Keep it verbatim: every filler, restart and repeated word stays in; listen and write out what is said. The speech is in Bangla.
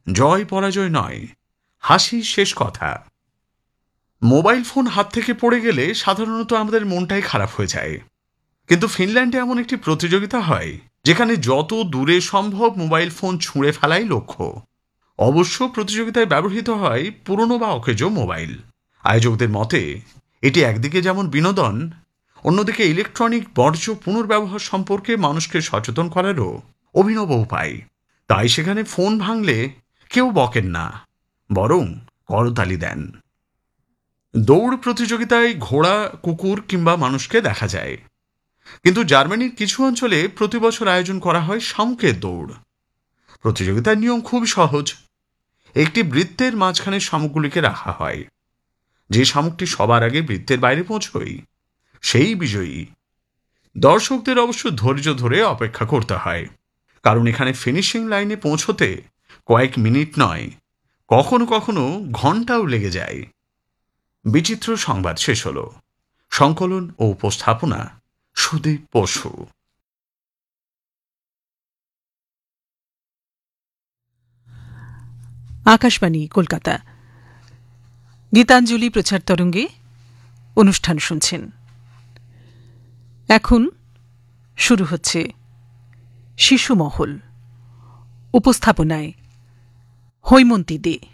জয় পরাজয় নয়, হাসি শেষ কথা। মোবাইল ফোন হাত থেকে পড়ে গেলে সাধারণত আমাদের মনটাই খারাপ হয়ে যায়, কিন্তু ফিনল্যান্ডে এমন একটি প্রতিযোগিতা হয় যেখানে যত দূরে সম্ভব মোবাইল ফোন ছুঁড়ে ফেলাই লক্ষ্য। অবশ্য প্রতিযোগিতায় ব্যবহৃত হয় পুরনো বা অকেজো মোবাইল। আয়োজকদের মতে এটি একদিকে যেমন বিনোদন, অন্যদিকে ইলেকট্রনিক বর্জ্য পুনর্ব্যবহার সম্পর্কে মানুষকে সচেতন করারও অভিনব উপায়। তাই সেখানে ফোন ভাঙলে কেউ বকেন না, বরং করতালি দেন। দৌড় প্রতিযোগিতায় ঘোড়া, কুকুর কিংবা মানুষকে দেখা যায়, কিন্তু জার্মানির কিছু অঞ্চলে প্রতি বছর আয়োজন করা হয় শামুকের দৌড়। প্রতিযোগিতার নিয়ম খুব সহজ। একটি বৃত্তের মাঝখানে শামুকগুলিকে রাখা হয়। যে শামুকটি সবার আগে বৃত্তের বাইরে পৌঁছয় সেই বিজয়ী। দর্শকদের অবশ্য ধৈর্য ধরে অপেক্ষা করতে হয়, কারণ এখানে ফিনিশিং লাইনে পৌঁছতে কয়েক মিনিট নয়, কখনো কখনো ঘন্টাও লেগে যায়। বিচিত্র সংবাদ শেষ হল। সংকলন ও উপস্থাপনা সুদীপ বসু। আকাশবাণী কলকাতা, গীতাঞ্জলি প্রচার তরঙ্গে অনুষ্ঠান শুনছেন। এখন শুরু হচ্ছে শিশু মহল। উপস্থাপনায় হৈমন্তী দে।